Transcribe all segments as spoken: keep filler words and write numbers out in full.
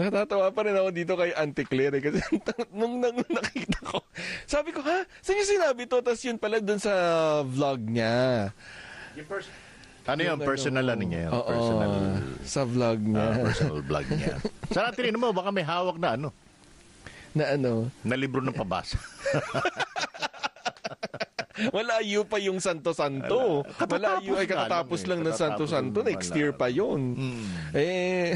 Natatawa pa rin ako dito kay Auntie Claire eh, kasi nung, nung nakita ko, sabi ko, ha? Saan niya sinabi to? Tapos yun pala dun sa vlog niya. Yung pers- ano yung personal ano niya? Oo, personal, sa vlog niya. Uh, personal vlog niya. Sa natin mo, baka may hawak na ano? Na ano? Na libro ng pabasa. Malayo pa yung Santo-Santo. Malayo ay katatapos lang, lang ng Santo-Santo. Next year pa yun. Mm. Eh...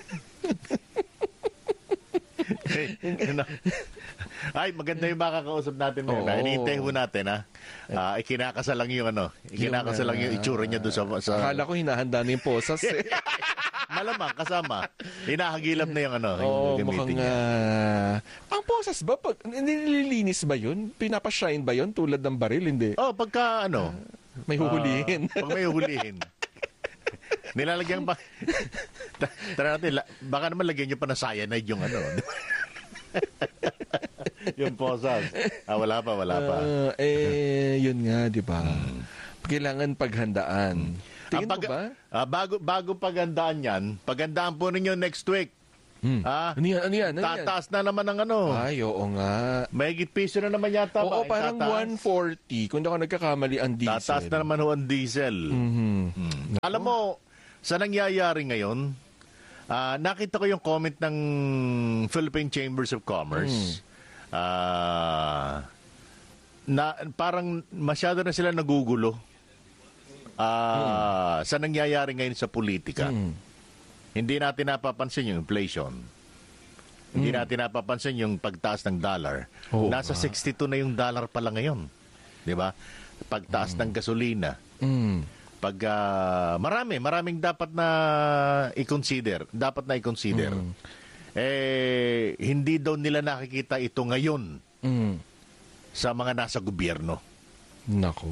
Ay, maganda yung makakausap natin ngayon. Oh. Hinihintay ho natin, ha? Uh, ikinakasal lang yung ano. Ikinakasal lang yung itsura niya doon sa, sa... Akala ko hinahanda na yung posas eh. Malamang, kasama. Hinahagilap na yung ano. Oo, yung mukhang... Uh, ang posas ba? Pag, nililinis ba yun? Pinapashine ba yun? Tulad ng baril, hindi? Oh, pagka ano... Uh, may huhulihin. Uh, pag may huhulihin. Nilalagyan ba? Tara natin, baka naman lagyan nyo pa na cyanide yung ano. Yung posas. Ah, wala pa, wala pa. Uh, eh, yun nga, di ba? Hmm. Kailangan paghandaan. Tingin pag, mo ba? Ah, bago, bago paghandaan yan, paghandaan po ninyo next week. Hmm. Ah, ano yan? Ano yan? Ano tataas yan? Na naman ang ano. Ay, oo nga. May higit piso na naman yata. Oo, ba? parang tataas. one forty. Kung ako nagkakamali ang diesel. Tataas na naman ho ang diesel. Mm-hmm. Hmm. Alam mo, sa nangyayari ngayon, uh, nakita ko yung comment ng Philippine Chambers of Commerce. Mm. Uh, na parang masyado na sila nagugulo uh, mm. sa nangyayari ngayon sa politika. Mm. Hindi natin napapansin yung inflation. Mm. Hindi natin napapansin yung pagtaas ng dollar. Oh, Nasa ah. sixty-two na yung dollar pala ngayon. Di ba? Pagtaas mm. ng gasolina. Mm. Pag uh, marami, maraming dapat na i-consider. Dapat na i-consider. Mm. Eh, hindi daw nila nakikita ito ngayon mm. sa mga nasa gobyerno. Nako.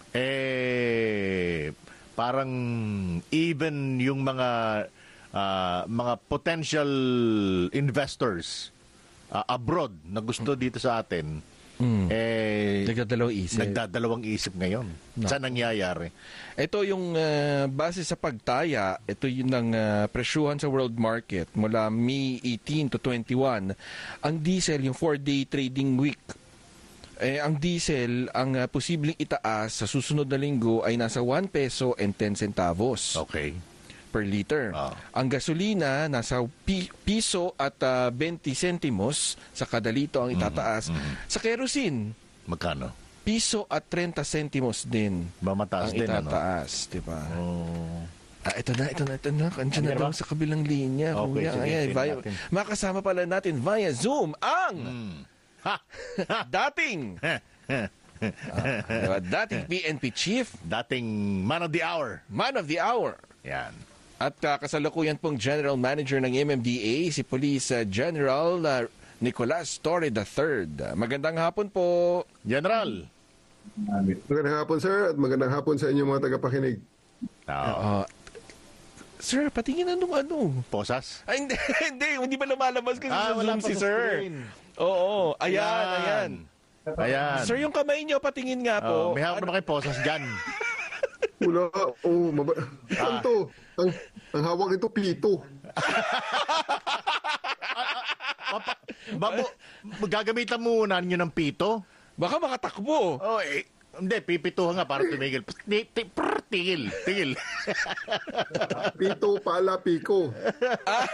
Eh, parang even yung mga uh, mga potential investors uh, abroad na gusto dito sa atin, Mm. Eh, nagdadalawang isip. Nagdadalawang isip ngayon. No. Sa nangyayari. Ito yung uh, base sa pagtaya, ito yung ng uh, presyuhan sa world market mula May eighteen to twenty-one. Ang diesel, yung four-day trading week, eh, ang diesel, ang uh, posibleng itaas sa susunod na linggo ay nasa one peso and ten centavos. Okay. Per liter. Oh. Ang gasolina nasa pi- piso at uh, twenty centimos sa kada litro ang itataas. Mm-hmm. Sa kerosene, magkano? Piso at thirty centimos din. Mamataas ang din itataas, ano? 'Di ba? Oh. Ah, ito na, ito na, ito na. Andiyan na daw sa kabilang linya. Okay, sige, ayan, via, makasama pala natin via Zoom ang mm. ha, dating uh, diba, dating P N P chief, dating man of the hour. Man of the hour. Yan. At uh, kasalukuyan pong General Manager ng M M D A, si Police uh, General uh, Nicolas Torre the third. Uh, magandang hapon po, General. Magandang hapon, sir, at magandang hapon sa inyong mga tagapakinig. Oh. Uh, sir, patingin na nung ano? Posas? Ay, hindi, hindi, hindi ba lumalabas kasi ah, sa Zoom si sir? Oo, ayan, ayan. ayan. Ayan. Sir, yung kamay nyo, patingin nga po. Oh, may hawak naman kayo posas dyan. Wala. Oh, maba- ah. Ito, ang, ang hawak nito, pito. Bago, gagamitan muna nyo ng pito? Baka makatakbo. Oh, eh, hindi, pipituhan nga para tumigil. Tigil, tigil. Pito, pala, piko. ah,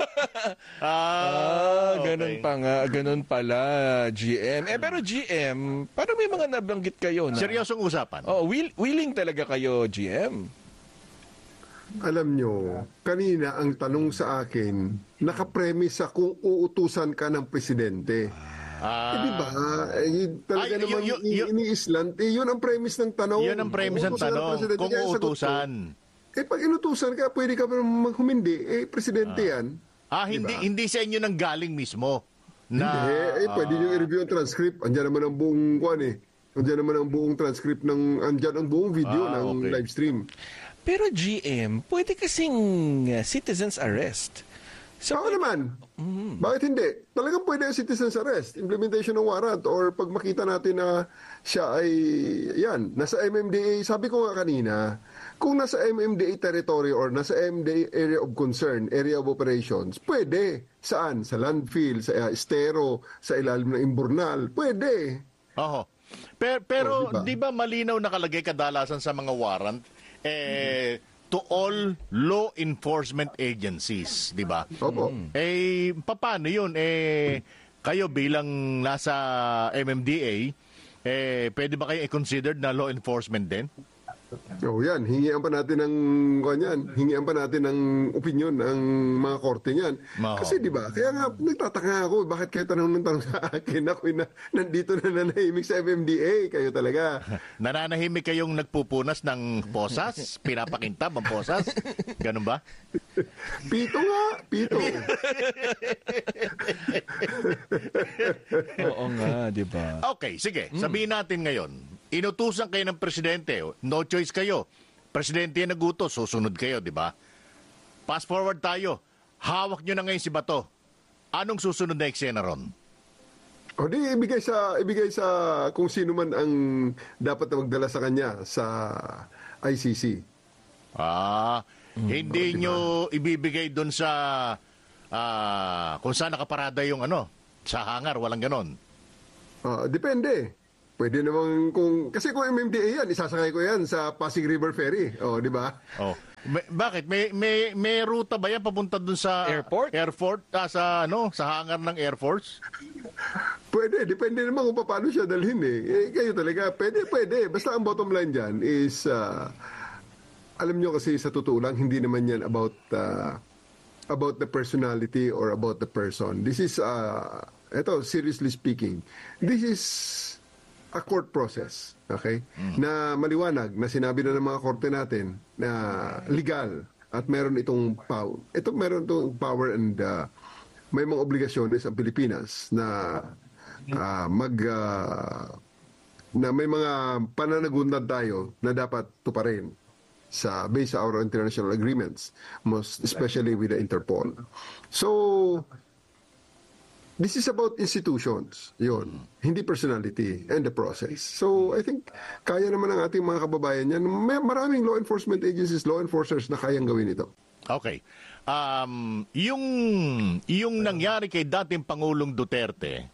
ah okay. Ganun pa nga, ganun pala, G M. Eh, pero G M, parang may mga nabanggit kayo na... Seryosong usapan? Oh, will, willing talaga kayo, G M. Alam nyo, kanina ang tanong sa akin, nakapremise sa kung uutusan ka ng presidente. Ah. Eh, di ba? Eh, talaga ay, naman y- y- y- ini-Island. Eh, yun ang premise ng tanong. Yun ang premise ng tanong. Kung uutusan. Eh, pag inutusan ka, pwede ka pa humindi. Eh, presidente ah. yan. Ah, hindi diba? Hindi sa inyo nang galing mismo. Na, hindi. Eh, pwede ah. nyo i-review ang transcript. Andiyan naman ang buong, kuwan eh. Andiyan naman ang buong transcript ng, andiyan ang buong video ah, ng live stream. Pero G M, pwede kasing uh, citizen's arrest. So, Ako naman, bakit hindi? Talagang pwede ang citizen's arrest, implementation ng warrant, or pag makita natin na siya ay, yan, nasa M M D A, sabi ko nga kanina, kung nasa M M D A territory or nasa M M D A area of concern, area of operations, pwede. Saan? Sa landfill, sa uh, estero, sa ilalim ng imburnal, pwede. Oho. Pero, pero Oh, diba? di ba malinaw nakalagay kadalasan sa mga warrant, eh, to all law enforcement agencies, di ba? Opo. Eh, paano yun? Eh, kayo bilang nasa M M D A, eh, pwede ba kayo i-considered na law enforcement din? Oh, yan. Hingian pa natin ng kanyan. Hingian pa natin ng opinion ng mga korte niyan. Oo. Kasi 'di ba? Kaya nga nagtataka ako, bakit kayo tanong ng tanong sa akin? Ako na nandito na nanahimik sa M M D A, kayo talaga. Nananahimik kayong nagpupunas ng posas? Pinapakintab ang posas? Ganun ba? Pito nga, pito. Oo nga, di ba? Okay, sige. Sabihin natin ngayon, inutusan kayo ng presidente, no choice kayo. Presidente yung nagutos, susunod kayo, di ba? Fast forward tayo. Hawak nyo na ngayon si Bato. Anong susunod na eksena ron? O di ibigay sa ibigay sa kung sino man ang dapat na magdala sa kanya sa I C C. Ah, hindi nyo ibibigay doon sa ah, kung saan nakaparada yung ano, sa hangar, walang ganon. Ah, depende. Pwede namang kung kasi kung M M D A yan, isasakay ko yan sa Pasig River Ferry. Oh, di ba? Oh. May, bakit? May, may, may ruta ba yan papunta doon sa Airport? Airport, ah, sa, ano, sa hangar ng Air Force? Pwede, depende naman kung paano siya dalhin eh. eh kayo talaga, pwede, pwede. Basta ang bottom line dyan is, ah, alam nyo kasi sa totoo lang, hindi naman yan about, ah, about the personality or about the person. This is, uh, eto, seriously speaking, this is a court process, okay? Na maliwanag, na sinabi na ng mga korte natin na legal at meron itong power. Ito meron itong power and uh, may mga obligasyones ang Pilipinas na uh, mag uh, na may mga pananaguntan tayo na dapat tuparin sa based sa our international agreements, most especially with the Interpol. So this is about institutions, yun. Hindi personality and the process. So, I think, kaya naman ng ating mga kababayan yan. May maraming law enforcement agencies, law enforcers na kayang gawin ito. Okay. Um, yung, yung nangyari kay dating Pangulong Duterte,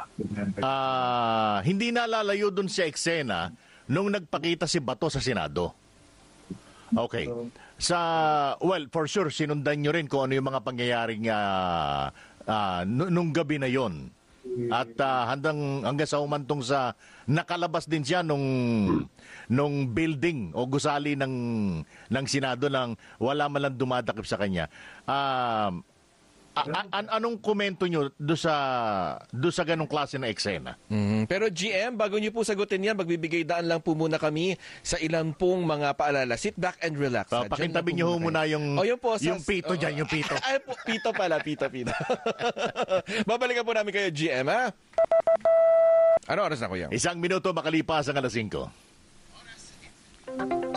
ah, hindi nalalayo dun sa eksena nung nagpakita si Bato sa Senado. Okay. Sa, well, for sure, sinundan nyo rin kung ano yung mga pangyayaring uh, uh, nung gabi na yon. At uh, hanggang, hanggang sa umantong sa nakalabas din siya nung, nung building o gusali ng, ng Senado nang wala man lang dumadakip sa kanya. Um, A- an- anong komento nyo do sa do sa ganong klase na eksena? Mm, pero G M, bago niyo po sagutin yan, magbibigay daan lang po muna kami sa ilan pong mga paalala. Sit back and relax. So, ha? Diyan pakintabi lang po nyo muna muna kayo. yung, Oh, yung, po, sa- yung pito oh, dyan, yung pito. Ay, po, pito pala, pito, pito. Babalikan po namin kayo, G M, ha? Ano oras na, kuya? Isang minuto makalipas ang alas singko.